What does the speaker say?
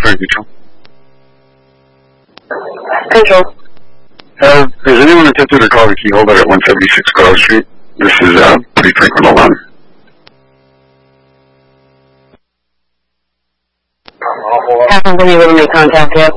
Frank Mutual. Control. Has anyone attempted to call the key holder at 176 Carl Street? This is pretty frequent alarm. Haven't been able to make contact yet.